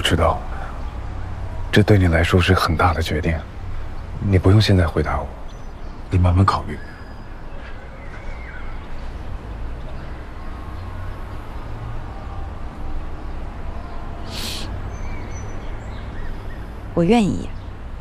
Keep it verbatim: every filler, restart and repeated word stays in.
知道，这对你来说是很大的决定，你不用现在回答我，你慢慢考虑。 我愿意。